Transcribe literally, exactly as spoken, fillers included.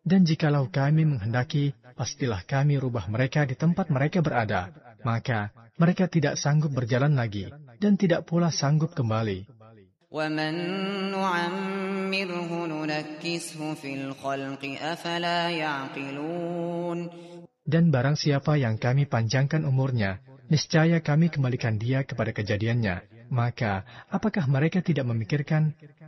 Dan jikalau kami menghendaki, pastilah kami rubah mereka di tempat mereka berada. Maka mereka tidak sanggup berjalan lagi, dan tidak pula sanggup kembali. وَمَن نُّعَمِّرْهُ نُنَكِّسْهُ فِي الْخَلْقِ أَفَلَا يَعْقِلُونَ. Dan barang siapa yang kami panjangkan umurnya, niscaya kami kembalikan dia kepada kejadiannya. Maka, apakah mereka tidak memikirkan?